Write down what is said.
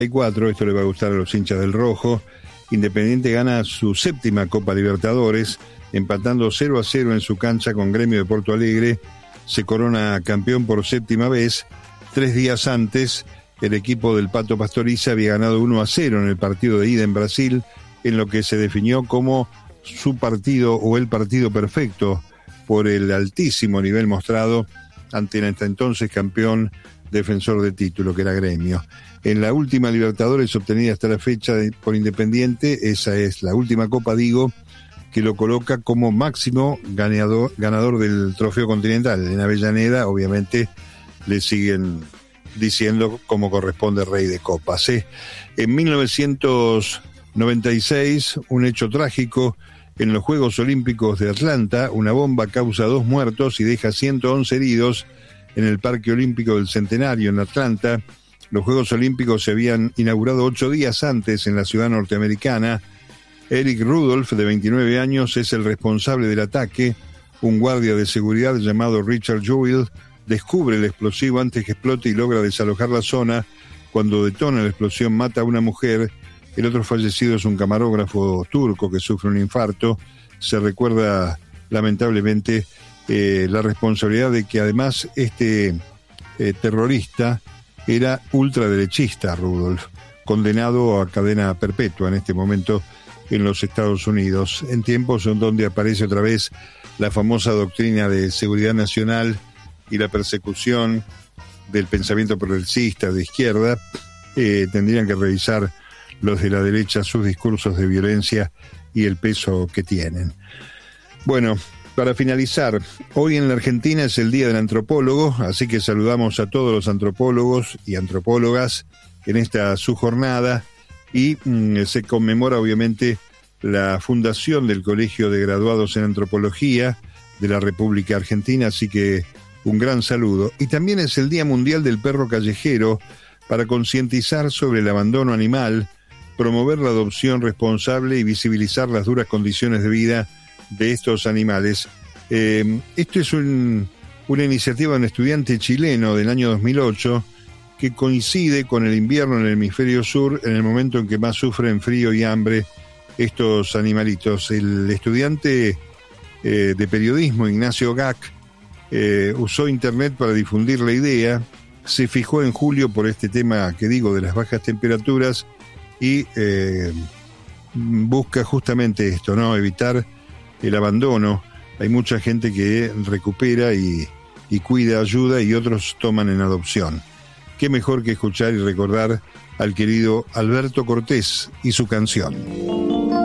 Esto le va a gustar a los hinchas del rojo. Independiente gana su séptima Copa Libertadores, empatando 0-0 en su cancha con Gremio de Porto Alegre. Se corona campeón por séptima vez. 3 días antes, el equipo del Pato Pastoriza había ganado 1-0 en el partido de ida en Brasil, en lo que se definió como su partido o el partido perfecto por el altísimo nivel mostrado ante el hasta entonces campeón defensor de título, que era Gremio. En la última Libertadores obtenida hasta la fecha por Independiente, esa es la última Copa, que lo coloca como máximo ganador del trofeo continental. En Avellaneda, obviamente, le siguen diciendo como corresponde rey de copas. En 1996, un hecho trágico en los Juegos Olímpicos de Atlanta. Una bomba causa 2 muertos y deja 111 heridos en el Parque Olímpico del Centenario en Atlanta. Los Juegos Olímpicos se habían inaugurado 8 días antes en la ciudad norteamericana. Eric Rudolph, de 29 años, es el responsable del ataque. Un guardia de seguridad llamado Richard Jewell descubre el explosivo antes que explote y logra desalojar la zona. Cuando detona la explosión, mata a una mujer. El otro fallecido es un camarógrafo turco que sufre un infarto. Se recuerda lamentablemente la responsabilidad de que además este terrorista era ultraderechista, Rudolph, condenado a cadena perpetua en este momento en los Estados Unidos, en tiempos en donde aparece otra vez la famosa doctrina de seguridad nacional y la persecución del pensamiento progresista de izquierda. Tendrían que revisar los de la derecha sus discursos de violencia y el peso que tienen. Bueno, para finalizar, hoy en la Argentina es el Día del Antropólogo, así que saludamos a todos los antropólogos y antropólogas en esta su jornada, y se conmemora obviamente la fundación del Colegio de Graduados en Antropología de la República Argentina, así que un gran saludo. Y también es el Día Mundial del Perro Callejero, para concientizar sobre el abandono animal, promover la adopción responsable y visibilizar las duras condiciones de vida de estos animales. Esto es una iniciativa de un estudiante chileno del año 2008 que coincide con el invierno en el hemisferio sur, en el momento en que más sufren frío y hambre estos animalitos. El estudiante de periodismo, Ignacio Gac, usó internet para difundir la idea. Se fijó en julio por este tema que digo de las bajas temperaturas y busca justamente esto, ¿no? Evitar el abandono. Hay mucha gente que recupera y cuida, ayuda, y otros toman en adopción. Qué mejor que escuchar y recordar al querido Alberto Cortés y su canción.